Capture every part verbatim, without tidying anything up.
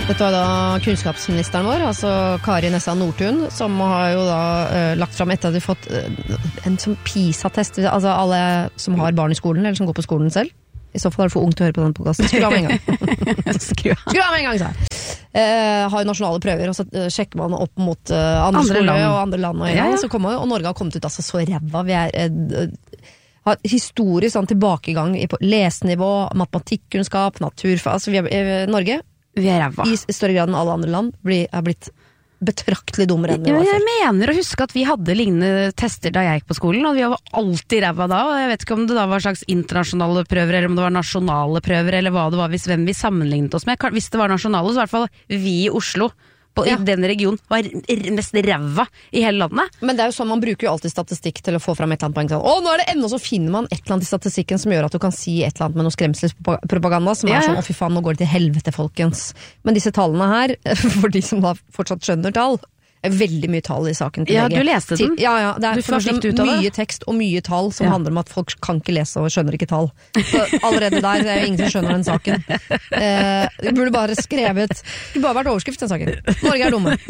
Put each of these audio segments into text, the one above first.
Dette var da kunnskapsministeren vår, altså Kari Nessa Nordtun, som har jo da uh, lagt frem etter at vi har fått uh, en sånn PISA-test, altså alle som har barn i skolen, eller som går på skolen selv. I så fall er det for ungt til å høre på den podcasten. Skru av med en gang. Skru av med en gang, sa jeg. Uh, har jo nasjonale prøver, og så uh, sjekker man opp mot uh, andre, andre skoler og andre land, og, en gang, ja, ja. Så kommer, og Norge har kommet ut altså så ræva. Vi er... Uh, har historisk sånn tilbakegang i lesenivå, matematikkunnskap, naturfag, altså vi er, uh, Norge... Vi er ræva. I større grad enn alle andre land blir, er blitt betraktelig dummere enn vi var før. Jeg mener å huske at vi hadde lignende tester da jeg gikk på skolen, og vi var alltid ræva da, og jeg vet ikke om det da var slags internasjonale prøver, eller om det var nasjonale prøver, eller hva det var, hvis hvem vi sammenlignet oss med. Hvis det var nasjonale, så i hvert fall vi i Oslo, på, ja. I den regionen, var mest ræva i hele landet. Men det er jo sånn, man bruker jo alltid statistikk til å få fram et eller annet poeng. Sånn, å, nå er det enda, så finner man et eller annet i statistikken som gjør at du kan si et eller annet med noe skremselspropaganda, som ja. Er sånn, å fy faen, nå går det til helvete, folkens. Men disse tallene her, for de som da fortsatt skjønner tall, er veldig mye tall i saken til ja, V G. Ja, du leste den. Ja, ja, det er du får ut av mye det. Tekst og mye tall som ja. Handler om at folk kan ikke lese og skjønner ikke tall. Så allerede der, det er jo ingen som skjønner den saken. Eh, det burde bare skrevet, det burde bare vært overskrift den saken. Norge er dumme.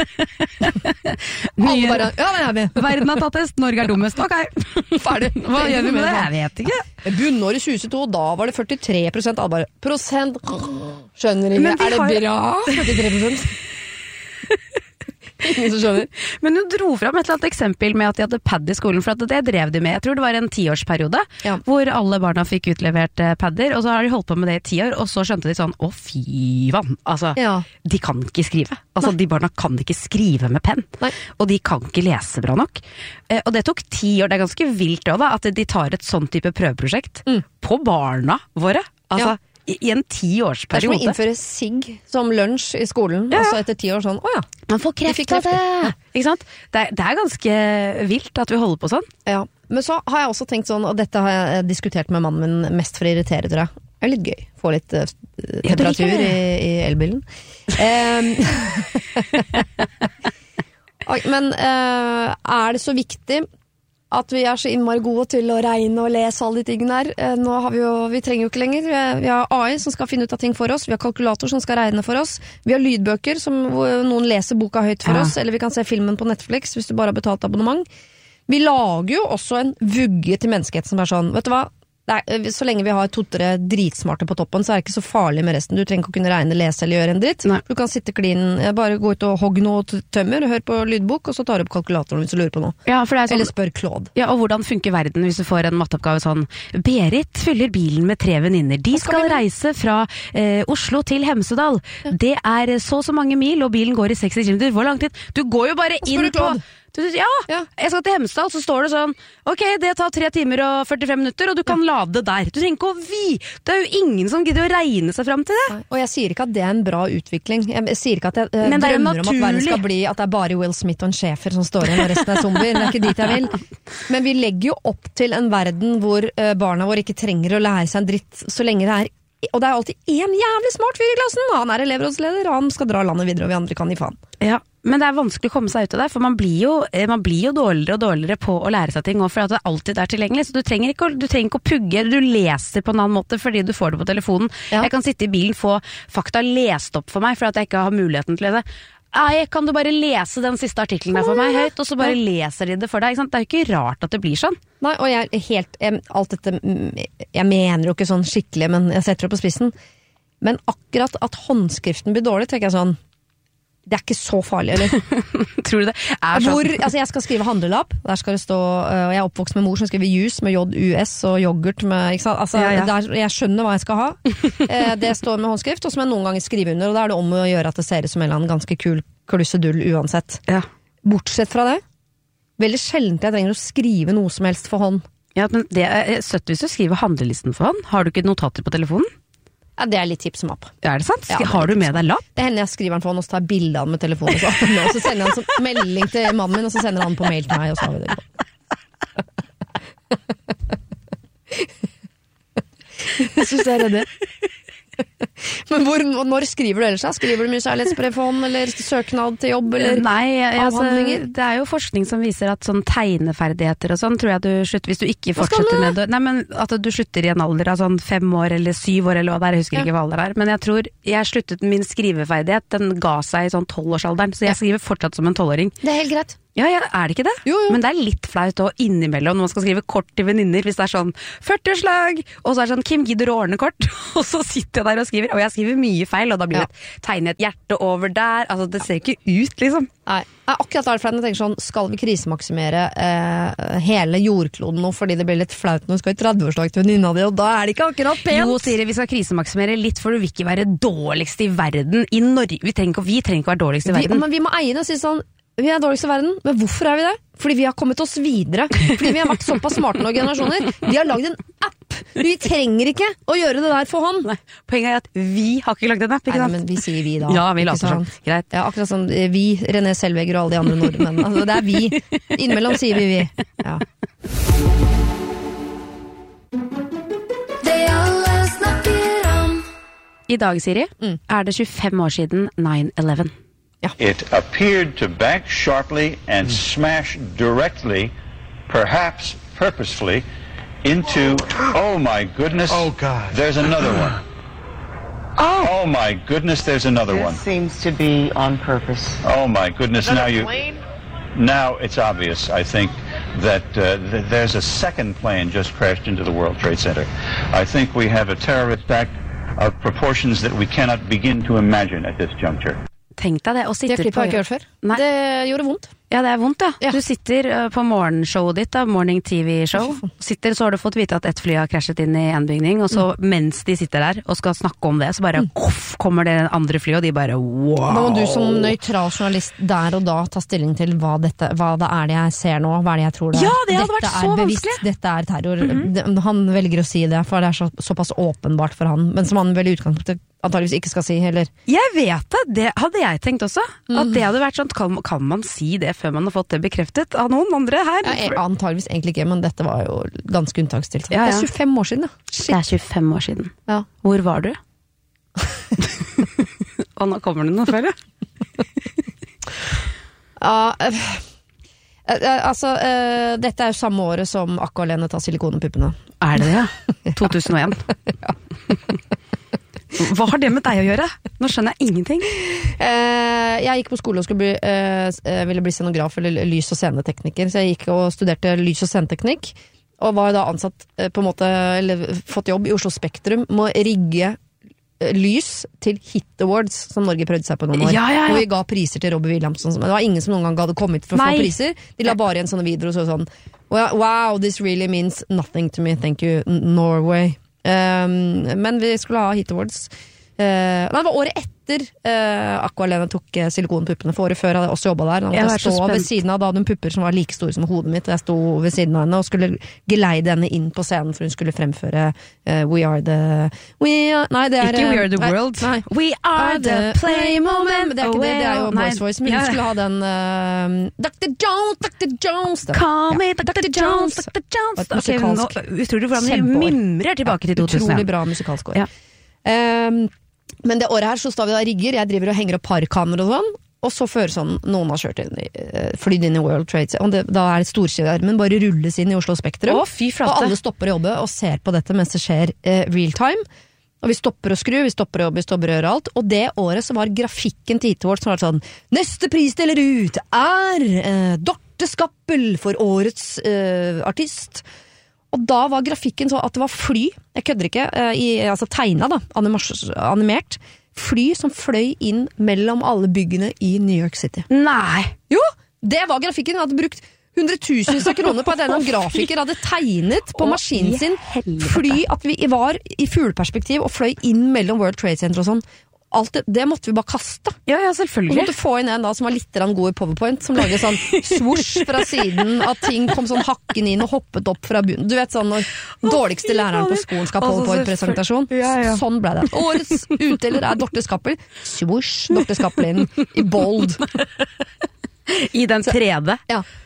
Alle bare, ja, men jeg er verden har tatt test, Norge er dummest. Ok, ferdig. Hva gjør vi med det? Jeg vet ikke. Bunnåret tjue tjueto, da var det førtitre prosent alle bare, prosent, skjønner ikke, er det har... bra? førtitre prosent Ingen som skjønner. Men du dro frem et eller annet eksempel med at de hadde pad i skolen, for at det drev de med. Jeg tror det var en tiårsperiode, ja. Hvor alle barna fikk utlevert padder, og så har de holdt på med det i ti år, og så skjønte de sånn, å fy vann, altså, ja. De kan ikke skrive. Altså, Nei. De barna kan ikke skrive med penn, Nei. Og de kan ikke lese bra nok. Og det tok ti år, det er ganske vilt også da, at de tar et sånn type prøveprosjekt mm. på barna våre. Altså, ja. I, I en tiårsperiode. Det er som å innføre sigg som lunsj i skolen, ja. Og så etter ti år sånn, åja. Man får kreft av det. Ja. Ikke sant? Det er, det er ganske vilt at vi holder på sånn. Ja, men så har jeg også tenkt sånn, og dette har jeg diskutert med mannen min mest for å irritere, tror jeg. Det er litt gøy. Få litt uh, temperatur ja, i, i elbilen. um, men uh, er det så viktig at vi er så innmari gode til å regne og lese alle de tingene her? Uh, nå har vi jo, vi trenger jo ikke lenger. Vi, er, vi har A I som skal finne ut av ting for oss. Vi har kalkulator som skal regne for oss. Vi har lydbøker som hvor noen leser boka høyt for ja. Oss, eller vi kan se filmen på Netflix hvis du bare har betalt abonnement. Vi lager jo også en vugge til menneskehet som er sånn, vet du hva? Det er, så lenge vi har to-tre dritsmarte på toppen, så er det ikke så farlig med resten. Du trenger ikke å kunne regne, lese eller gjøre en dritt. Nei. Du kan sitte klin, bare gå ut og hogge noe tømmer, hør på lydbok, og så tar du opp kalkulatoren hvis du lurer på noe. Ja, for det er sånn, eller spør Claude. Ja, og hvordan funker verden hvis du får en matteoppgave sånn, Berit fyller bilen med tre venninner. De skal, skal reise fra eh, Oslo til Hemsedal. Ja. Det er så så mange mil, og bilen går i seksti kilometer. Hvor lang tid? Du går jo bare inn på... Ja, ja, jeg skal til Hemsedal, så står det sånn, ok, det tar tre timer og førtifem minutter, og du kan ja. Lade der. Du trenger ikke å vi. Det er jo ingen som gidder å regne seg frem til det. Nei. Og jeg sier ikke at det er en bra utvikling. Jeg sier ikke at jeg uh, drømmer om at verden skal bli at det er bare Will Smith og en schæfer som står igjen, og resten er zombier. Det er ikke dit jeg vil. Men vi legger jo opp til en verden hvor uh, barna våre ikke trenger å lære seg en dritt så lenge det er. Og det er alltid en jævlig smart fyr i klassen. Han er elevrådsleder, og han skal dra landet videre, og vi andre kan gi faen. Ja, men det er vanskelig å komme seg ut av det, for man blir jo, man blir jo dårligere og dårligere på å lære seg ting, og for at det alltid er tilgjengelig. Så du trenger ikke, du trenger ikke å pugge, du leser på en annen måte fordi du får det på telefonen. Ja. Jeg kan sitte i bilen, få fakta lest opp for meg, for at jeg ikke har muligheten til det. Nei, kan du bare lese den siste artikkelen der for meg høyt, og så bare ja. Leser de det for deg, ikke sant? Det er jo ikke rart at det blir sånn. Nei, og jeg er helt, jeg, alt dette, jeg mener jo ikke sånn skikkelig, men jeg setter det på spissen. Men akkurat at håndskriften blir dårlig, tenker jeg sånn, det er ikke så farlig, eller? Tror du det er sånn? Hvor, altså jeg skal skrive handlelapp, der skal det stå, og jeg er oppvokst med mor som skriver juice med J U S og yoghurt med, ikke sant? Altså, ja, ja. Der, jeg skjønner hva jeg skal ha. Det står med håndskrift, og som jeg noen ganger skriver under, og da er det om å gjøre at det ser ut som en eller annen ganske kul klussedull uansett. Ja. Bortsett fra det, veldig sjeldent jeg trenger å skrive noe som helst for hånd. Ja, men det er søtt hvis du skriver handlelisten for hånd. Har du ikke notater på telefonen? Ja, det er litt tips om app. Ja, er det sant? Ja, har du med deg lapp? Det hender jeg skriver den for han, og så tar jeg bilder av den med telefonen. Og så, og så sender han en melding til mannen min, og så sender han på mail til meg, og så har vi det. Jeg synes jeg er det. Men hvor, når skriver du ellers da? Skriver du mye kjærlighetsbrev for hånd, eller søknad til jobb, eller Nei, altså, avhandlinger? det er jo forskning som viser at sånn tegneferdigheter og sånn, tror jeg du slutter, hvis du ikke fortsetter med det, nei, men at du slutter i en alder av sånn fem år eller syv år eller hva det er, jeg husker ja. ikke hva alder det er, men jeg tror jeg sluttet min skriveferdighet, den ga seg i sånn tolvårsalderen, så jeg skriver fortsatt som en tolvåring. Det er helt greit. Ja, ja, er det ikke det? Jo, jo. Men det er litt flaut å innimellom når man skal skrive kort til venninner, hvis det er sånn førti-årslag, og så er det sånn, Kim, gidder du å ordne kort? Og så sitter jeg der og skriver, og jeg skriver mye feil, og da blir det ja. tegnet et hjerte over der, altså det ser ikke ut, liksom. Nei, akkurat da er det flaut, jeg tenker sånn, skal vi krisemaksimere eh, hele jordkloden nå, fordi det blir litt flaut når vi skal i tredve-årsdag til venninna di, og da er det ikke akkurat pent. Jo, Siri, vi skal krisemaksimere litt, for du vil ikke være dårligst i verden i Norge. Vi trenger ikke, vi trenger ikke være dårligst i verden. Vi, men vi må eie det og si sånn, vi er dårligst i verden, men hvorfor er vi det? Fordi vi har kommet oss videre. Fordi vi har vært såpass smarte noen generasjoner. Vi har lagd en app. Vi trenger ikke å gjøre det der for hånd. Nei, poenget er at vi har ikke lagd en app, ikke sant? Nei, men vi sier vi da. Ja, vi later sånn. Greit. Ja, akkurat sånn vi, René Selvegger og alle de andre nordmenn. Altså, det er vi. Innimellom sier vi vi. Ja. Det alle snakker om. I dag, Siri, mm. er det tjuefem år siden nine eleven. It appeared to bank sharply and smash directly, perhaps purposefully, into, oh my goodness, oh God, there's another one. Oh, oh my goodness, there's another this one. This seems to be on purpose. Oh my goodness, another now you, plane? Now it's obvious, I think, that uh, th there's a second plane just crashed into the World Trade Center. I think we have a terrorist act of proportions that we cannot begin to imagine at this juncture. Tenk deg det, og sitter det klippet har jeg ikke hørt før. Nei. Det gjorde vondt. Ja, det er vondt, ja. ja. Du sitter uh, på morgenshowet ditt, da, morning T V-show. Sitter, så har du fått vite at et fly har krasjet inn i en bygning, og så mm. mens de sitter der og skal snakke om det, så bare, mm. off, kommer det andre fly, og de bare, wow. Da må du som nøytral journalist der og da ta stilling til hva, dette, hva det er det jeg ser nå, hva er det jeg tror det er. Ja, det hadde dette vært så er bevisst, vanskelig. Dette er terror. Mm-hmm. Han velger å si det, for det er så, såpass åpenbart for han, men som han vel i utgangspunktet antageligvis ikke skal si heller. Jeg vet det, det hadde jeg tenkt også. Mm. At det hadde vært sånn, kan, kan man si det før man har fått det bekreftet av noen andre her? Ja, antageligvis egentlig ikke, men dette var jo ganske unntakstilstand. Ja, ja. Det er tjuefem år siden, da. Shit. Det er tjuefem år siden. Ja. Hvor var du? Og nå kommer det noe før, ja. Ja, øh, øh, altså, øh, dette er jo samme året som Aqualene tar silikon i puppene. Er det det, ja? to tusen og en. Ja. Hva har det med deg å gjøre? Nå skjønner jeg ingenting. Eh, jeg gikk på skole og skulle bli, eh, ville bli scenograf eller lys- og scenetekniker, så jeg gikk og studerte lys- og sceneteknikk, og var da ansatt eh, på en måte, eller fått jobb i Oslo Spektrum med å rigge eh, lys til Hit Awards, som Norge prøvde seg på noen år. Ja, ja, ja. Og vi ga priser til Robbie Williamson, men det var ingen som noen gang hadde kommet for å Nei. få priser. De la bare igjen sånne videoer og så sånn, wow, this really means nothing to me, thank you, Norway. Um, men vi skulle ha Hit Awards uh, det var året etter uh, Aqualene tok uh, silikonpuppene. For året før hadde jeg også jobbet der. Da måtte jeg stå ved siden av, da hadde hun pupper som var like store som hodet mitt, og jeg sto ved siden av henne og skulle geleide henne inn på scenen, for hun skulle fremføre uh, We are the we are, Nei, det er ikke We are the nei, world nei. We are the play moment. Det er ikke det, det er jo Voice Voice. Men hun skulle ha den uh, doktor Jones, doktor Jones da. Call me doktor Jones, doktor Jones. Okay, nå, utrolig hvordan vi mimrer tilbake til to tusen. Utrolig bra musikalsk år. Ja. Um, men det året her så står vi da rigger, jeg driver og henger opp parkammer og sånn, og så fører sånn, noen har kjørt inn i, flydd inn i World Trade, og det, da er det storskjermen bare rulles inn i Oslo Spektrum, Å, fy flate. Og alle stopper å jobbe og ser på dette mens det skjer eh, real time, og vi stopper å skru, vi stopper å jobbe, vi stopper å gjøre alt, og det året så var grafikken til Hit Awards som var sånn, neste pris deler ut er eh, Dorte Skappel for årets eh, artist. Og da var grafikken så at det var fly, jeg kødder ikke, i, altså tegnet da, animert, fly som fløy inn mellom alle byggene i New York City. Nei! Jo, det var grafikken. Jeg hadde brukt hundretusenvis av kroner på at en grafiker hadde tegnet på maskinen sin fly, at vi var i fugleperspektiv og fløy inn mellom World Trade Center og sånn. Alt det, det måtte vi bare kaste. Ja, ja, selvfølgelig. Vi måtte få inn en da som var litt god i PowerPoint, som lagde sånn swoosh fra siden, at ting kom sånn hakken inn og hoppet opp fra bunnen. Du vet sånn når dårligste læreren på skolen skal ha PowerPoint-presentasjon. Ja, ja. Sånn ble det. Årets utdeler er Dorte Skappel. Swoosh, Dorte Skappel inn i bold. I den tredje. Ja.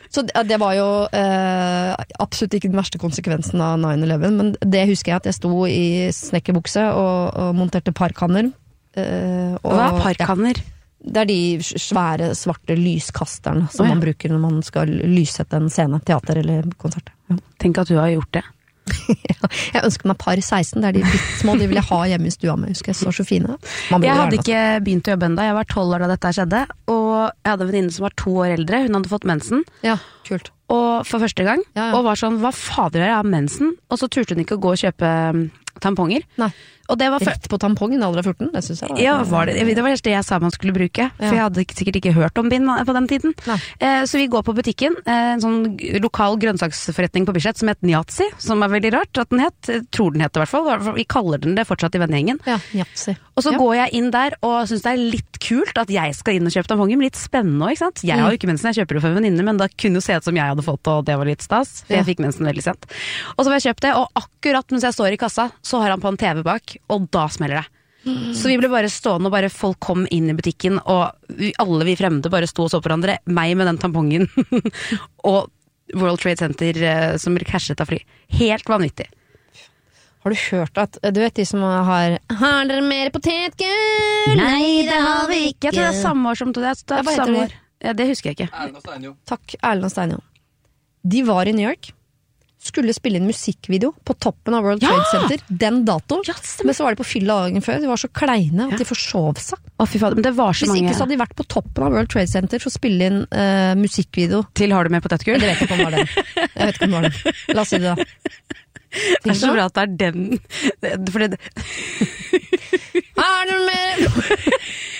Så det, det var jo eh, absolutt ikke den verste konsekvensen av nine eleven, men det husker jeg at jeg sto i snekkerbukse og, og monterte parkanner. Eh, og, Hva er parkanner? Ja, det er de svære, svarte lyskasterne som oh, ja. man bruker når man skal lyssette en scene, teater eller konsert. Ja. Tenk at du har gjort det. Jeg ønsker meg par seksten, det er de litt små, de vil jeg ha hjemme i stua med, husker jeg, så så fine. Jeg hadde ikke begynt å jobbe enda, jeg var tolv år da dette skjedde, og jeg hadde en venninne som var to år eldre, hun hadde fått mensen. Ja, kult. Og for første gang, ja, ja. og var sånn, hva fader er jeg av mensen? Og så turte hun ikke å gå og kjøpe tamponger. Nei. Og det var Rett på tampongen i alder av fjorten, det synes jeg var. Ja, var det, det var det jeg sa man skulle bruke, for ja. jeg hadde sikkert ikke hørt om bind på den tiden. Eh, så vi går på butikken, eh, en sånn lokal grønnsaksforretning på Bislett som het Njatsi, som er veldig rart at den het, jeg tror den heter i hvert fall, vi kaller den det fortsatt i vennegjengen. Ja, Njatsi. Og så ja. går jeg inn der og synes det er litt kult at jeg skal inn og kjøpe tamponger, men litt spennende, ikke sant? Jeg har jo ikke mensen, jeg kjøper det for en venninne, men da kunne jo se ut som jeg hadde fått, og det var litt stas, for ja. jeg fikk mensen veldig sent. Og så har jeg kjøpt det, og akkurat mens jeg står i kassa, så har han på en T V bak, og da smeller det. Mm. Så vi ble bare stående, og bare folk kom inn i butikken, og vi, alle vi fremmede bare sto og så på hverandre, meg med den tampongen, og World Trade Center eh, som krasjet av fly. Helt vanvittig. Har du hørt at, du vet de som har Har dere mer potetgull? Nei, det har vi ikke. Jeg tror det er samme år som det er, det er ja, samme år. Ja, det husker jeg ikke. Erlend og Steinjo. Takk, Erlend og Steinjo. De var i New York, skulle spille en musikkvideo på toppen av World Trade ja! Center den datoen, ja, men så var de på fylla dagen før. De var så kleine at ja. de forsov seg. Å, fy fader, men det var så Hvis mange. ikke så hadde de vært på toppen av World Trade Center for å spille inn uh, musikkvideo. Til Har du med potetgull? Det vet jeg ikke om det var den. Jeg vet ikke om det var den. La oss si det da. Det er så bra at det er den. Det, for det... Har du med...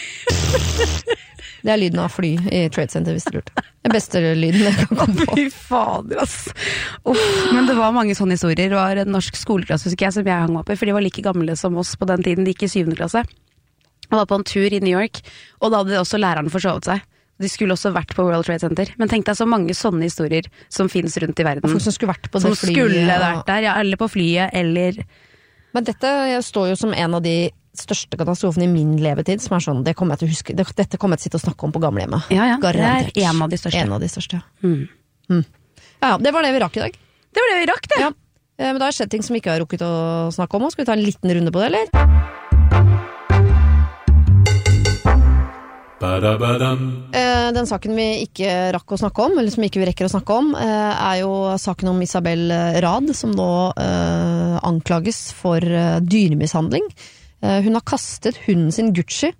Det er lyden av fly i Trade Center, hvis du lurte. Det beste lyden jeg kan komme på. Fy fader, ass. Uff, men det var mange sånne historier. Det var en norsk skoleklasse, husker jeg, som jeg hang opp i, for de var like gamle som oss på den tiden. De gikk i syvende klasse. Og var på en tur i New York, og da hadde også læreren forsovet seg. De skulle også vært på World Trade Center. Men tenk deg så mange sånne historier som finnes rundt i verden. Folk som skulle vært på det som flyet. Som skulle vært der, ja, eller på flyet, eller... Men dette står jo som en av de største katastrofen i min levetid, som er sånn, det kommer jeg til å huske, det, dette kommer jeg til å sitte og snakke om på gamlehjemmet. Ja, ja, Garantert. det er en av de største. En av de største, ja. Mm. Mm. Ja, det var det vi rakk i dag. Det var det vi rakk, det. Ja. Men da har skjedd ting som vi ikke har rukket å snakke om, og skal vi ta en liten runde på det, eller? Den saken vi ikke rakk å snakke om, eller som ikke vi rekker å snakke om, er jo saken om Isabel Rad, som nå anklages for dyremishandling. Hun har kastet hunden sin Gucci,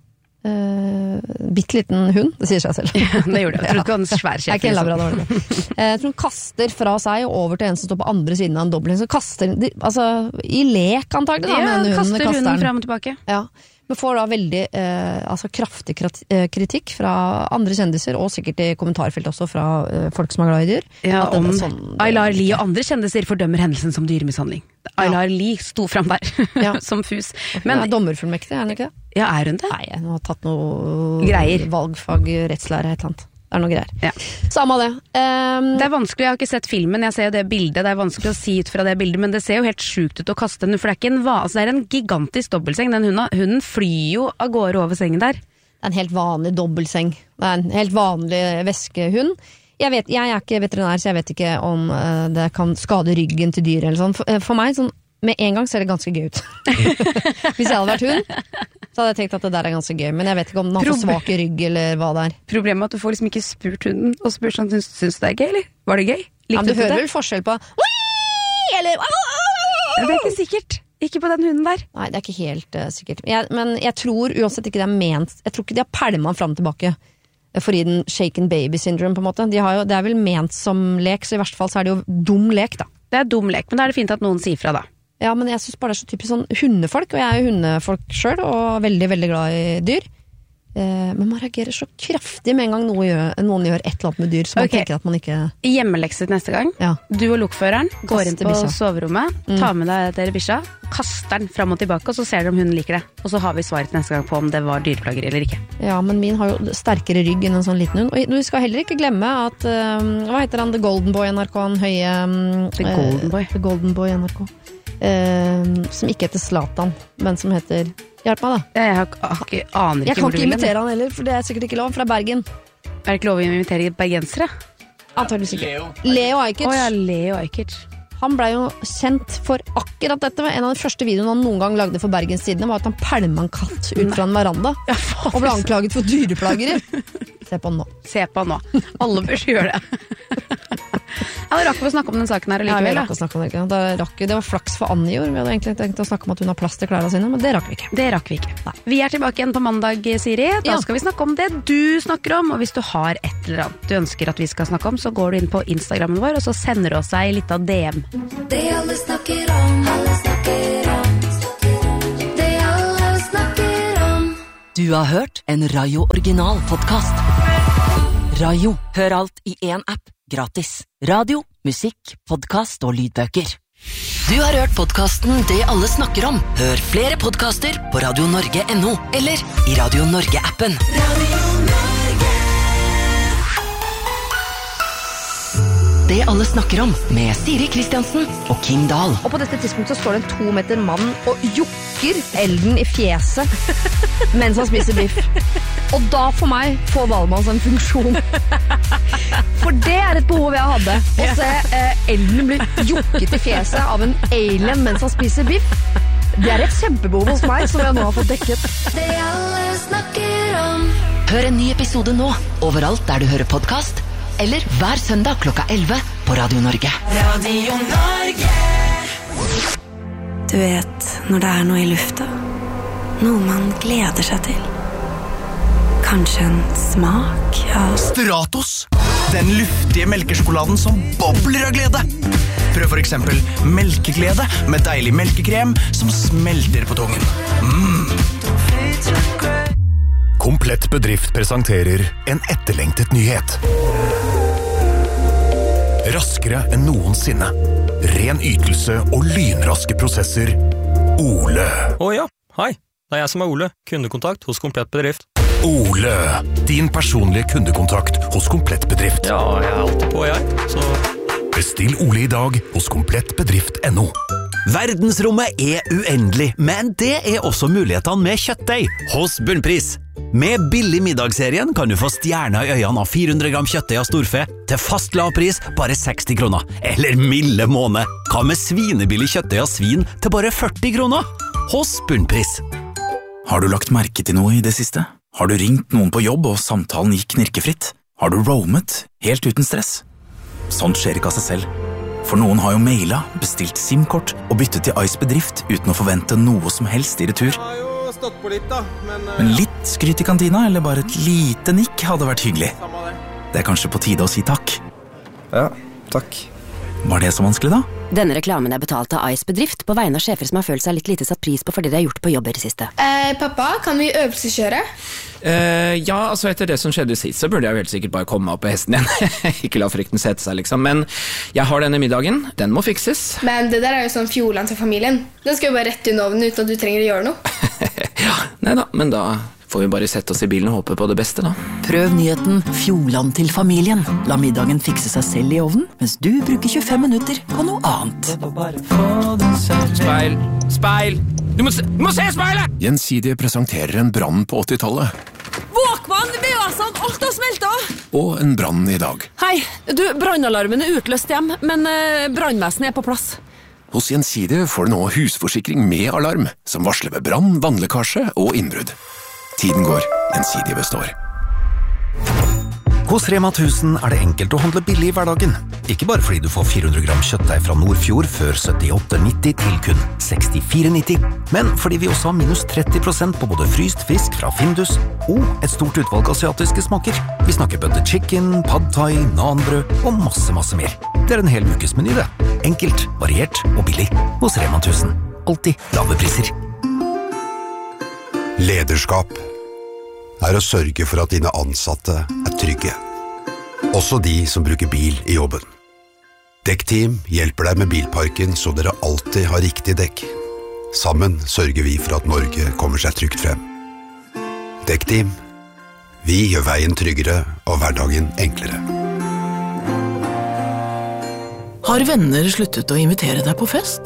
bitteliten hund, det sier seg selv. Ja, det gjorde det. Jeg tror ikke det var en svær kjeft. Ikke labrador. Jeg tror hun kaster fra seg og over til en som står på andre siden av en dobbelt. Så kaster, altså, i lek antagelig da, ja, med hunden, kaster hunden frem og tilbake. Ja. Men får da veldig eh, altså kraftig kritikk fra andre kjendiser, og sikkert i kommentarfelt også fra eh, folk som er glad i dyr. Ja, om sånn, Aylar Lie og andre kjendiser fordømmer hendelsen som dyremishandling. Aylar ja. Lie sto frem der, ja. som fus. Men er dommerfullmektig, er han ikke det? Ja, er hun det? Nei, jeg har tatt noe greier. Valgfag, rettslære, et eller annet. Det er noe greier. Ja. Samme det. Um, det er vanskelig, jeg har ikke sett filmen, jeg ser jo det bildet, det er vanskelig å si ut fra det bildet, men det ser jo helt sjukt ut å kaste den, for det er ikke en vase, det er en gigantisk dobbeltseng, den hunden, hunden flyr jo av gårde over sengen der. Det er en helt vanlig dobbeltseng. Det er en helt vanlig veskehund. Jeg vet, jeg er ikke veterinær, så jeg vet ikke om uh, det kan skade ryggen til dyr eller sånn. For, uh, for meg, sånn, med en gang ser det ganske gøy ut. Hvis jeg hadde vært hund, så hadde jeg tenkt at det der er ganske gøy, men jeg vet ikke om den har for svak i rygg eller hva det er. Problemet er at du får liksom ikke spurt hunden, og spurt sånn, syns, syns du det er gøy, eller? Var det gøy? Likte ja, du, du hører det? Vel forskjell på eller ja, det er ikke sikkert. Ikke på den hunden der. Nei, det er ikke helt uh, sikkert. Jeg, men jeg tror uansett ikke det er ment, jeg tror ikke de har pælmet fram tilbake for i den shaken baby syndrome på en måte. De har jo, det er vel ment som lek, så i hvert fall så er det jo dum lek da. Det er dum lek, men da er det fint at noen sier fra da. Ja, men jeg synes bare det er så typisk sånn hundefolk, og jeg er jo hundefolk selv, og veldig, veldig glad i dyr. Eh, men man reagerer så kraftig med en gang noen gjør, noen gjør et eller annet med dyr, så man okay. tenker at man ikke... Hjemmelekset neste gang. Ja. Du og lokføreren går inn på bikkja. Soverommet, mm. tar med deg dere bikkja, kaster den frem og tilbake, og så ser du om hunden liker det. Og så har vi svaret neste gang på om det var dyreplager eller ikke. Ja, men min har jo sterkere rygg enn en sånn liten hund. Og vi skal heller ikke glemme at, um, hva heter han, The Golden Boy N R K, han høye... Um, The Golden Boy. Uh, The Golden Boy N R K. Uh, som ikke heter Zlatan, men som heter hjelp meg da jeg, har, har ikke, aner ikke jeg kan ikke imitere han heller, for det er sikkert ikke lov, fra Bergen er det ikke lov å imitere bergensere? Antageligvis ikke. Leo, Leo Ajkic. Å ja, Leo Ajkic. Han ble jo kjent for akkurat dette. En av de første videoene han noen gang lagde for Bergens Tidende var at han pælma en katt ut fra en veranda ja, og ble anklaget for dyreplageri. Se på han nå. Se på han nå. Alle bør gjøre det. Ja, det rakk vi å snakke om den saken her likevel. Ja, vi rakk å snakke om det. Det, rakk, det var flaks for Anne i år. Vi hadde egentlig tenkt å snakke om at hun har plass til klærne sine, men det rakk vi ikke. Det rakk vi ikke. Nei. Vi er tilbake igjen på mandag, Siri. Da ja. skal vi snakke om det du snakker om, og hvis du har et eller annet du ønsker at vi skal snakke om, så går du inn på Instagrammen vår, og så sender du oss ei litt av D M. Det alle snakker om, alle snakker om, det alle snakker om. Du har hørt en Rayo Original podcast. Rayo, hør alt i en app. Gratis. Radio, musikk, podcast og lydbøker. Du har hørt podcasten Det alle snakker om. Hør flere podcaster på radio norge punktum no eller i Radio Norge-appen. Radio Norge. Det alle snakker om med Siri Kristiansen og Kim Dahl. Og på dette tidspunktet så står det en to meter mann og jukker Elden i fjeset mens han spiser biff. Og da for meg får Valmanns en funksjon. For det er et behov jeg hadde. Å se eh, Elden bli jukket i fjeset av en alien mens han spiser biff. Det er et kjempebehov hos meg som jeg nå har fått dekket. Det alle snakker om. Hør en ny episode nå, overalt der du hører podcast, eller hver søndag klokka elleve på Radio Norge. Radio Norge. Du vet, når det er noe i lufta, noe man gleder seg til. Kanskje en smak av Stratos, den luftige melkesjokoladen som bobler av glede. Prøv for eksempel melkeglede med deilig melkekrem som smelter på tungen. Mm. Komplett Bedrift presenterer en etterlengtet nyhet. Raskere enn noensinne. Ren ytelse og lynraske prosesser. Ole. Å ja, hei. Det er jeg som er Ole, kundekontakt hos Komplett Bedrift. Ole, din personlige kundekontakt hos Komplett Bedrift. Ja, jeg er alltid på jeg, så... Bestill Ole i dag hos komplett bedrift punktum no. Verdensrommet er uendelig, men det er også mulighetene med kjøttdeig hos Bunnpris. Med billig middagsserien kan du få stjerner i øynene av fire hundre gram kjøttdeig av storfe til fast lav pris bare seksti kroner. Eller milde måned. Hva med svinebillig kjøttdeig av svin til bare førti kroner? Hos Bunnpris. Har du lagt merke til noe i det siste? Har du ringt noen på jobb og samtalen gikk knirkefritt? Har du roamet helt uten stress? Sånt skjer ikke av seg selv. For noen har jo mailet, bestilt SIM-kort og byttet til Ice Bedrift uten å forvente noe som helst i retur. Jeg har jo stått på litt da, men... Men litt skryt i kantina, eller bare et lite nikk hadde vært hyggelig. Det er kanskje på tide å si takk. Ja, takk. Var det så vanskelig da? Denne reklamen er betalt av Ice Bedrift på vegne av sjefer som har følt seg litt lite satt pris på fordi de har gjort på jobb i det siste. Eh, pappa, kan vi øvelseskjøre? Uh, ja, altså etter det som skjedde sist, så burde jeg helt sikkert bare komme opp på hesten igjen. Ikke la frykten sette seg, liksom. Men jeg har denne middagen, den må fikses. Men det der er jo sånn fjoland til familien. Den skal jo bare rett under ovnen uten at du trenger å gjøre noe. Ja, neida, men da får vi bare sette oss i bilen og håpe på det beste, da. Prøv nyheten Fjoland til familien. La middagen fikse seg selv i ovnen, mens du bruker tjuefem minutter på noe annet. Speil, speil! Du må se, du må se speilet! Gjensidige presenterer en brann på åttitallet. Våkvann, V A S-en, alt har smeltet! Og en brann i dag. Hei, du, brannalarmen er utløst hjem, men eh, brannvesenet er på plass. Hos Gjensidige får du nå husforsikring med alarm, som varsler ved brann, vannlekkasje og innbrudd. Tiden går, Gjensidige består. Hos Rema tusen er det enkelt å handle billig i hverdagen. Ikke bare fordi du får fire hundre gram kjøttdeig fra Nordfjord før syttiåtte nitti til kun sekstifire nitti, men fordi vi også har minus tretti prosent på både fryst fisk fra Findus og et stort utvalg asiatiske smaker. Vi snakker butter chicken, pad thai, nanbrød og masse, masse mer. Det er en hel ukes meny, det. Enkelt, variert og billig. Hos Rema tusen. Alltid lave priser. Lederskap er å sørge for at dine ansatte er trygge. Også de som bruker bil i jobben. Dekkteam hjelper deg med bilparken så dere alltid har riktig dekk. Sammen sørger vi for at Norge kommer seg trygt frem. Dekkteam. Vi gjør veien tryggere og hverdagen enklere. Har venner sluttet å invitere deg på fest?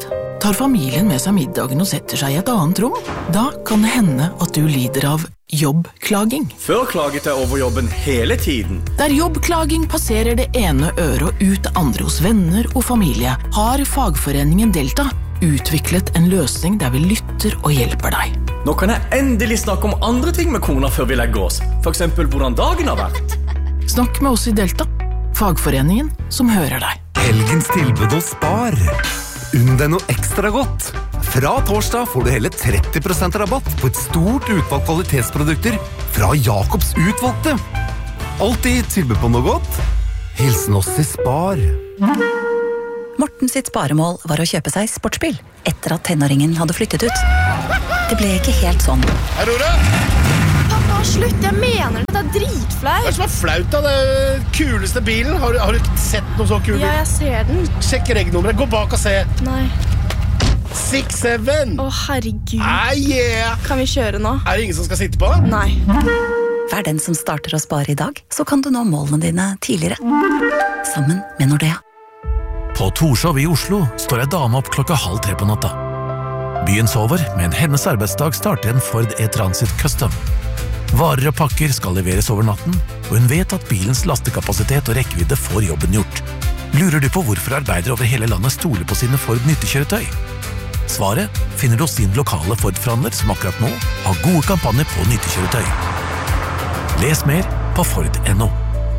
tar familien med seg middagen og setter seg i et annet rom. Da kan det hende at du lider av jobbklaging. Før klaget jeg over jobben hele tiden. Der jobbklaging passerer det ene øret og ut det andre hos venner og familie, har fagforeningen Delta utviklet en løsning der vi lytter og hjelper deg. Nå kan jeg endelig snakke om andre ting med kona før vi legger oss. For eksempel hvordan dagen har vært. Snakk med oss i Delta, fagforeningen som hører deg. Helgens tilbud hos Spar. Unn deg noe ekstra godt. Fra torsdag får du hele tretti prosent rabatt på et stort utvalg kvalitetsprodukter fra Jakobs utvalgte. Alltid tilbud på noe godt. Hilsen oss i Spar. Morten sitt sparemål var å kjøpe seg sportsbil etter at tenåringen hadde flyttet ut. Det ble ikke helt sånn. Aurora! Pappa, slutt, jeg mener det, det er dritflaut. Hva er det som er flaut da? Det er kuleste bilen. Har, har du ikke sett noe så kul bil? Ja, jeg ser den. Sjekk regnummeret, gå bak og se. Nei. seks syv. Å, herregud. Ah, yeah. Kan vi kjøre nå? Er det ingen som skal sitte på? Nei. Vær den som starter å spare i dag, så kan du nå målene dine tidligere. Sammen med Nordea. På Torshov i Oslo står en dame opp klokka halv tre på natta. Byen sover, men hennes arbeidsdag starter en Ford E-Transit Custom. Varer og pakker skal leveres over natten, og hun vet at bilens lastekapasitet og rekkevidde får jobben gjort. Lurer du på hvorfor arbeidere over hele landet stoler på sine Ford nyttekjøretøy? Svaret finner du hos din lokale Ford-forhandler som akkurat nå har gode kampanjer på nyttekjøretøy. Les mer på Ford punktum no.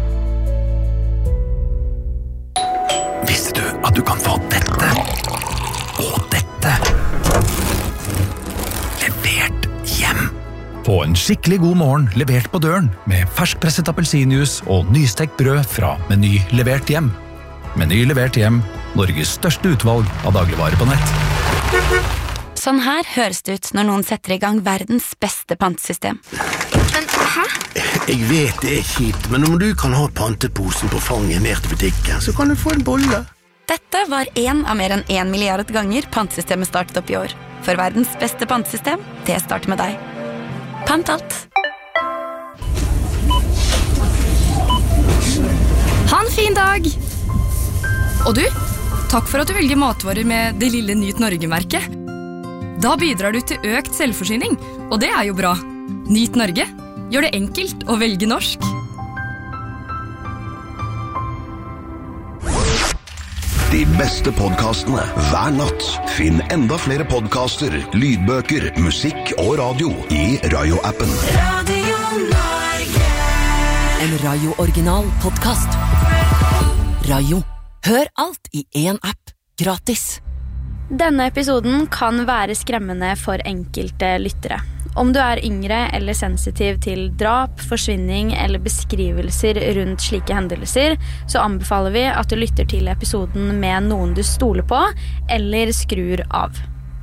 Visste du at du kan få dette og dette levert hjem? Få en skikkelig god morgen levert på døren med ferskpresset appelsinjuice og nystekt brød fra Meny levert hjem. Meny levert hjem, Norges største utvalg av dagligvarer på nett. Sånn her høres det ut når noen setter i gang verdens beste pantesystem. Men hæ? Jeg vet det er kjipt, men om du kan ha panteposen på fanget ned til butikken, så kan du få en bolle. Dette var en av mer enn en milliard ganger pantesystemet startet opp i år. For verdens beste pantesystem, det starter med deg. Pant alt. Ha en fin dag! Og du, takk for at du velger matvarer med det lille Nyt Norge-merket. Da bidrar du til økt selvforsyning, og det er jo bra. Nyt Norge, gjør det enkelt å velge norsk. De beste podcastene hver natt. Finn enda flere podcaster, lydbøker, musikk og radio i Rayo-appen. Radio Norge. En Rayo-original podcast. Rayo. Hør alt i en app. Gratis. Denne episoden kan være skremmende for enkelte lyttere. Om du er yngre eller sensitiv til drap, forsvinning eller beskrivelser rundt slike hendelser, så anbefaler vi at du lytter til episoden med noen du stoler på, eller skrur av.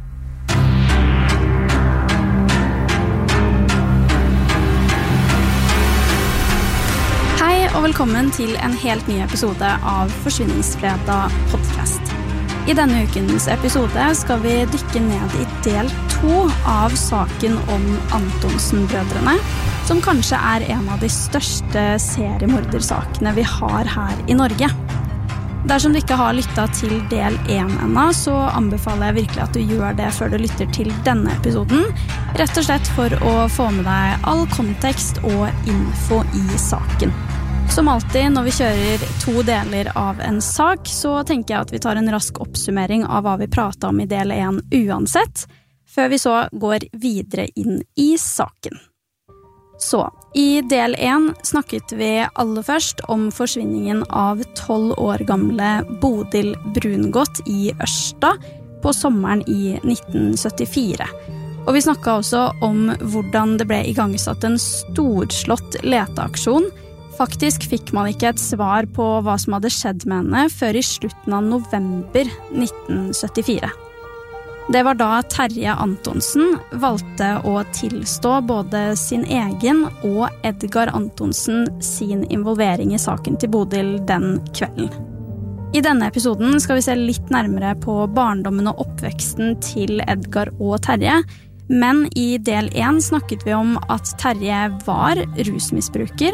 Hei og velkommen til en helt ny episode av Forsvinningsfredag podcast. I denne ukens episode skal vi dykke ned i del to av saken om Antonsen-brødrene, som kanskje er en av de største seriemordersakene vi har her i Norge. Dersom du ikke har lyttet til del én ennå, så anbefaler jeg virkelig at du gjør det før du lytter til denne episoden, rett og slett for å få med deg all kontekst og info i saken. Som alltid når vi kjører to deler av en sak, så tenker jeg at vi tar en rask oppsummering av hva vi pratet om i del én uansett, før vi så går videre inn i saken. Så, i del én snakket vi aller først om forsvinningen av tolv år gamle Bodil Brungot i Ørsta på sommeren i nitten syttifire. Og vi snakket også om hvordan det ble igangsatt en storslått leteaksjon. Faktisk fikk man ikke et svar på hva som hadde skjedd med henne før i slutten av november nitten syttifire. Det var da Terje Antonsen valgte å tilstå både sin egen og Edgar Antonsen sin involvering i saken til Bodil den kvelden. I denne episoden skal vi se litt nærmere på barndommen og oppveksten til Edgar og Terje, men i del én snakket vi om at Terje var rusmisbruker,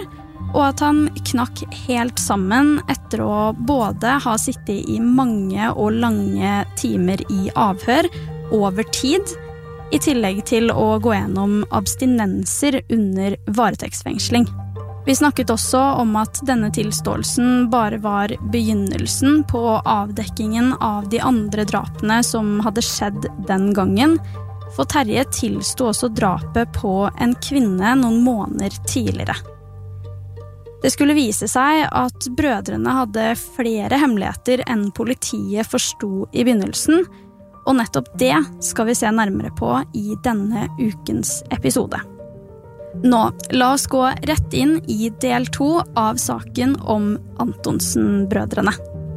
og at han knakk helt sammen etter å både ha sittet i mange og lange timer i avhør over tid, i tillegg til å gå gjennom abstinenser under varetektsfengsling. Vi snakket også om at denne tilståelsen bare var begynnelsen på avdekkingen av de andre drapene som hadde skjedd den gangen, for Terje tilsto også drapet på en kvinne noen måneder tidligere. Det skulle vise seg at brødrene hadde flere hemmeligheter enn politiet forstod i begynnelsen, og nettopp det skal vi se nærmere på i denne ukens episode. Nå, la oss gå rett inn i del to av saken om Antonsen-brødrene.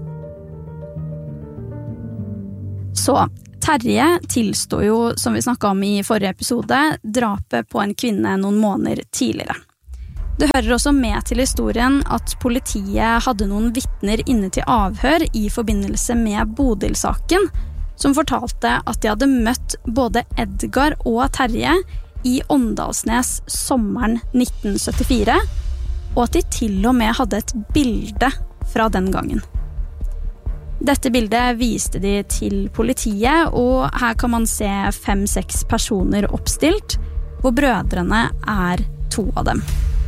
Så, Terje tilstod jo, som vi snakket om i forrige episode, drapet på en kvinne noen måneder tidligere. Det hører også med til historien at politiet hadde noen vittner inne til avhør i forbindelse med Bodil-saken, som fortalte at de hadde møtt både Edgar og Terje i Åndalsnes sommeren nitten syttifire, og at de til og med hadde et bilde fra den gangen. Dette bildet viste de til politiet, og her kan man se fem-seks personer oppstilt, hvor brødrene er to av dem.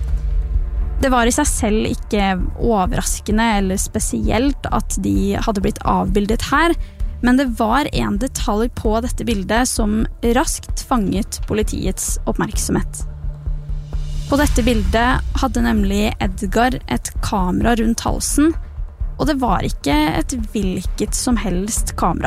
Det var i seg selv ikke overraskende eller spesielt at de hadde blitt avbildet her, men det var en detalj på dette bildet som raskt fanget politiets oppmerksomhet. På dette bildet hadde nemlig Edgar et kamera rundt halsen, og det var ikke et hvilket som helst kamera.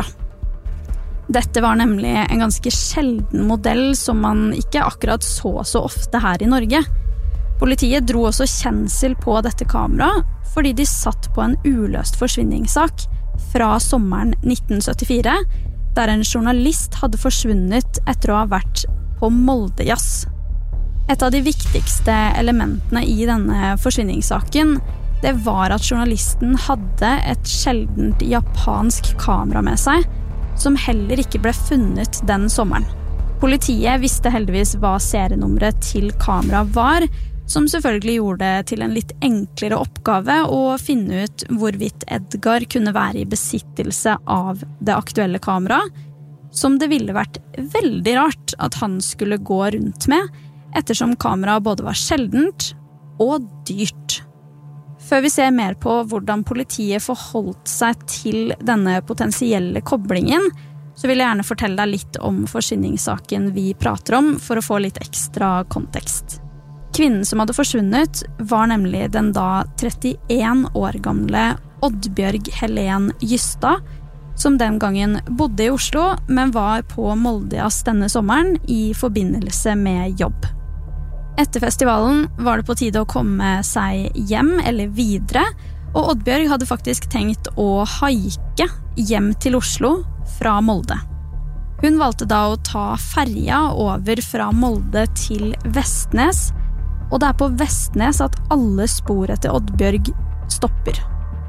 Dette var nemlig en ganske sjelden modell som man ikke akkurat så så ofte her i Norge. Politiet dro også kjensel på dette kamera fordi de satt på en uløst forsvinningssak fra sommeren nitten syttifire, der en journalist hadde forsvunnet etter å ha vært på Moldejazz. Et av de viktigste elementene i denne forsvinningssaken, det var at journalisten hadde et sjeldent japansk kamera med seg, som heller ikke ble funnet den sommeren. Politiet visste heldigvis hva serienummeret til kamera var, som selvfølgelig gjorde det til en litt enklere oppgave å finne ut hvorvidt Edgar kunne være i besittelse av det aktuelle kameraet, som det ville vært veldig rart at han skulle gå rundt med, ettersom kameraet både var sjeldent og dyrt. Før vi ser mer på hvordan politiet forholdt seg til denne potensielle koblingen, så vil jeg gjerne fortelle deg litt om forsvinningssaken vi prater om, for å få litt ekstra kontekst. Kvinnen som hadde forsvunnet var nemlig den da trettien år gamle Oddbjørg Helen Justad, som den gangen bodde i Oslo, men var på Moldejazz denne sommeren i forbindelse med jobb. Etter festivalen var det på tide å komme seg hjem eller videre, og Oddbjørg hadde faktisk tenkt å haike hjem til Oslo fra Molde. Hun valgte da å ta ferja over fra Molde til Vestnes, og det er på Vestnes at alle spor etter Oddbjørg stopper.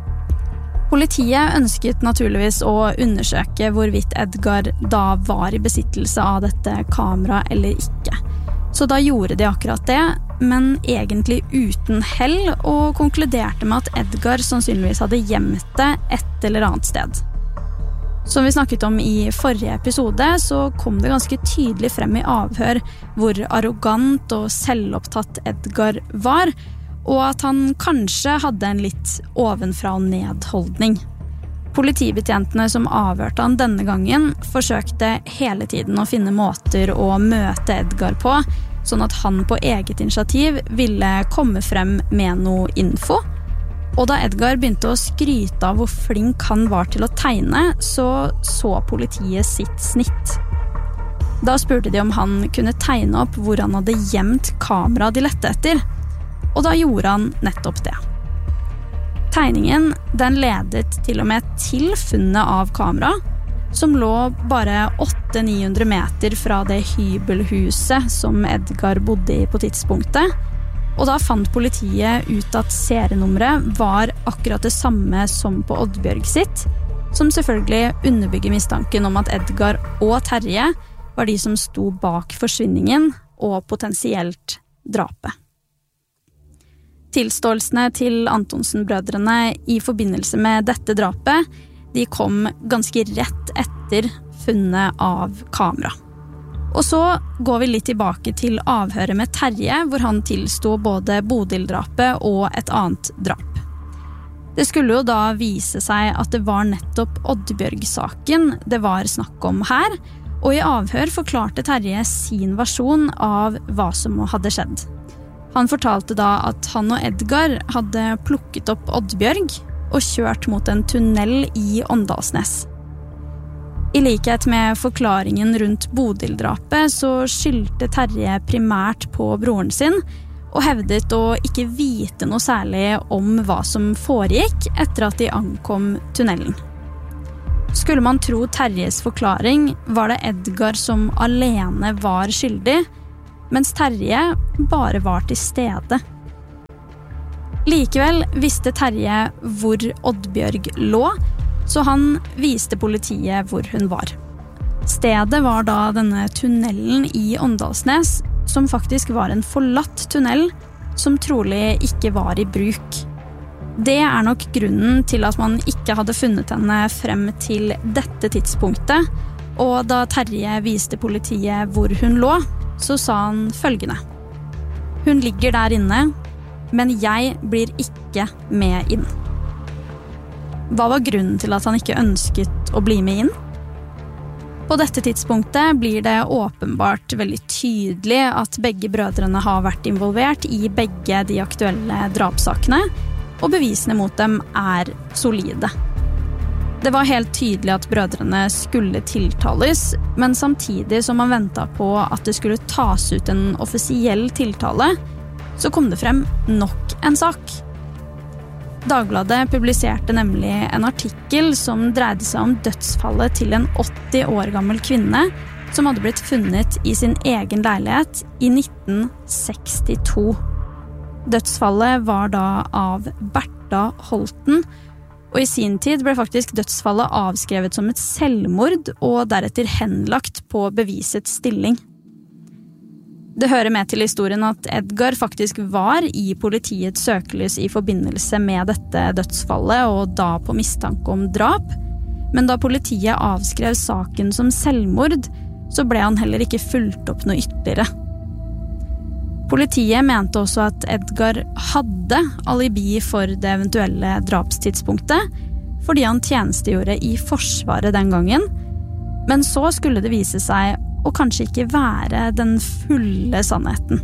Politiet ønsket naturligvis å undersøke hvorvidt Edgar da var i besittelse av dette kameraet eller ikke. Så da gjorde de akkurat det, men egentlig uten hell, og konkluderte med at Edgar sannsynligvis hadde gjemt det et eller annet sted. Som vi snakket om i forrige episode, så kom det ganske tydelig frem i avhør hvor arrogant og selvopptatt Edgar var, og at han kanskje hadde en litt ovenfra og nedholdning. Politibetjentene som avhørte han denne gangen forsøkte hele tiden å finne måter å møte Edgar på, sånn at han på eget initiativ ville komme frem med noe info. Og da Edgar begynte å skryte av hvor flink han var til å tegne, så så politiet sitt snitt. Da spurte de om han kunne tegne opp hvor han hadde gjemt kamera de lette etter, og da gjorde han nettopp det. Tegningen, den ledet til og med til funnet av kamera, som lå bare åtte til ni hundre meter fra det hybelhuset som Edgar bodde i på tidspunktet, og da fant politiet ut at serienummeret var akkurat det samme som på Oddbjørg sitt, som selvfølgelig underbygger mistanken om at Edgar og Terje var de som sto bak forsvinningen og potensielt drapet. Tilståelsene til Antonsen-brødrene i forbindelse med dette drapet, de kom ganske rett etter funnet av kamera. Og så går vi litt tilbake til avhøret med Terje, hvor han tilsto både Bodil-drapet og et annet drap. Det skulle jo da vise seg at det var nettopp Oddbjørg-saken det var snakk om her, og i avhør forklarte Terje sin versjon av hva som hadde skjedd. Han fortalte da at han og Edgar hadde plukket opp Oddbjørg og kjørt mot en tunnel i Åndalsnes. I likhet med forklaringen rundt Bodil-drapet så skyldte Terje primært på broren sin, og hevdet å ikke vite noe særlig om hva som foregikk etter at de ankom tunnelen. Skulle man tro Terjes forklaring, var det Edgar som alene var skyldig, mens Terje bare var til stede. Likevel visste Terje hvor Oddbjørg lå, så han viste politiet hvor hun var. Stedet var da denne tunnelen i Åndalsnes, som faktisk var en forlatt tunnel, som trolig ikke var i bruk. Det er nok grunnen til at man ikke hadde funnet henne frem til dette tidspunktet, og da Terje viste politiet hvor hun lå, så sa han følgende: Hun ligger der inne, men jeg blir ikke med inn. Hva var grunnen til at han ikke ønsket å bli med inn? På dette tidspunktet blir det åpenbart veldig tydelig at begge brødrene har vært involvert i begge de aktuelle drapssakene, og bevisene mot dem er solide. Det var helt tydelig at brødrene skulle tiltales, men samtidig som man ventet på at det skulle tas ut en offisiell tiltale, så kom det frem nok en sak. Dagbladet publiserte nemlig en artikkel som dreide seg om dødsfallet til en åtti år gammel kvinne som hadde blitt funnet i sin egen leilighet i nitten sekstito. Dødsfallet var da av Bertha Holten, og i sin tid ble faktisk dødsfallet avskrevet som et selvmord og deretter henlagt på bevisets stilling. Det hører med til historien at Edgar faktisk var i politiets søkelys i forbindelse med dette dødsfallet, og da på mistanke om drap. Men da politiet avskrev saken som selvmord, så ble han heller ikke fulgt opp noe ytterligere. Politiet mente også at Edgar hadde alibi for det eventuelle drapstidspunktet, fordi han tjenestegjorde i Forsvaret den gangen, men så skulle det vise seg og kanskje ikke være den fulle sannheten.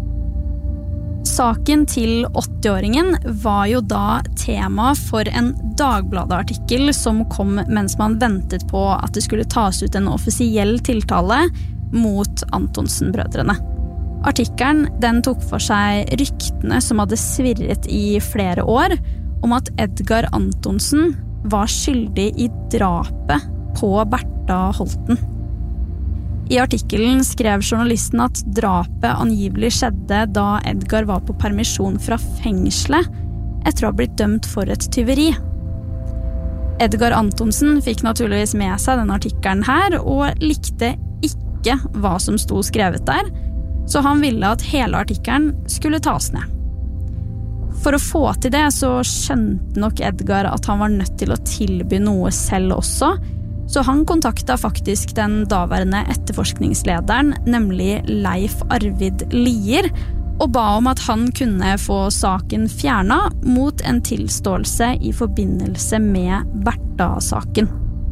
Saken til åtti-åringen var jo da tema for en Dagbladet-artikkel som kom mens man ventet på at det skulle tas ut en offisiell tiltale mot Antonsen-brødrene. Artikkelen den tok for seg ryktene som hadde svirret i flere år om at Edgar Antonsen var skyldig i drapet på Bertha Holten. I artikkelen skrev journalisten at drapet angivelig skjedde da Edgar var på permisjon fra fengselet etter å ha blitt dømt for et tyveri. Edgar Antonsen fikk naturligvis med seg denne artikkelen her og likte ikke hva som sto skrevet der, så han ville at hele artikkelen skulle tas ned. For å få til det så skjønte nok Edgar at han var nødt til å tilby noe selv også, så han kontakta faktisk den daværende etterforskningslederen, nemlig Leif Arvid Lier, og ba om at han kunne få saken fjernet mot en tilståelse i forbindelse med Bertha-saken.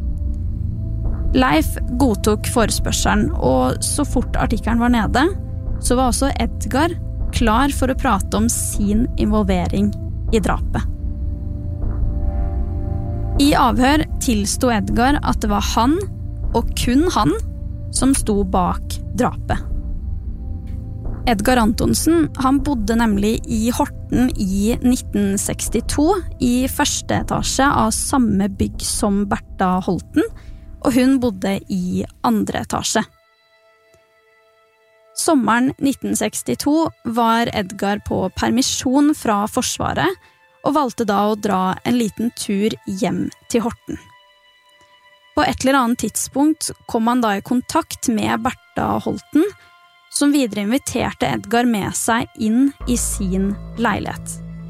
Leif godtok forespørselen, og så fort artikkelen var nede, så var også Edgar klar for å prate om sin involvering i drapet. I avhør tilsto Edgar at det var han, og kun han, som sto bak drapet. Edgar Antonsen, han bodde nemlig i Horten i nitten sekstito, i første etasje av samme bygg som Bertha Holten, og hun bodde i andre etasje. Sommeren nitten sekstito var Edgar på permisjon fra Forsvaret, og valgte da å dra en liten tur hjem til Horten. På et eller annet tidspunkt kom han da i kontakt med Bertha Holten, som videre inviterte Edgar med seg inn i sin leilighet.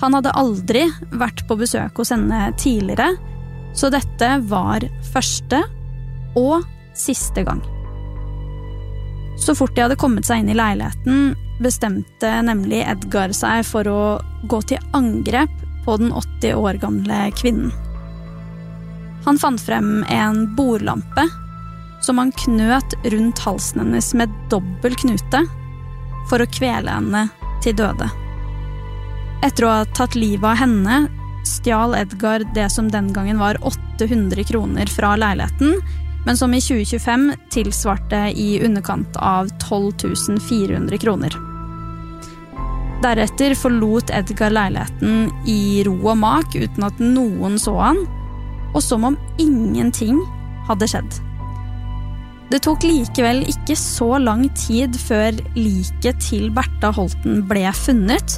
Han hadde aldri vært på besøk hos henne tidligere, så dette var første og siste gang. Så fort de hadde kommet seg inn i leiligheten, bestemte nemlig Edgar seg for å gå til angrep på den åtti år gamle kvinnen. Han fant frem en bordlampe, som han knøt rundt halsen hennes med dobbel knute, for å kvele henne til døde. Etter å ha tatt livet av henne, stjal Edgar det som den gangen var åtte hundre kroner fra leiligheten, men som i tjue tjuefem tilsvarte i underkant av tolv tusen fire hundre kroner. Deretter forlot Edgar leiligheten i ro og mak uten at noen så han, og som om ingenting hadde skjedd. Det tok likevel ikke så lang tid før liket til Bertha Holten ble funnet,